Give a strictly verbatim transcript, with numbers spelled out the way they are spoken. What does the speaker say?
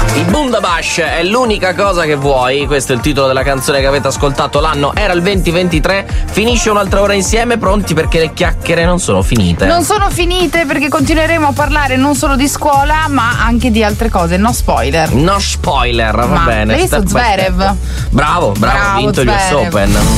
I Bundabash è l'unica cosa che vuoi. Questo è il titolo della canzone che avete ascoltato. L'anno era il venti ventitré. Finisce un'altra ora insieme, pronti perché le chiacchiere non sono finite. Non sono finite perché continueremo a parlare non solo di scuola ma anche di altre cose. No spoiler. No spoiler, va ma bene. Hai visto Zverev? Bravo, bravo, bravo, ha vinto gli U S Open.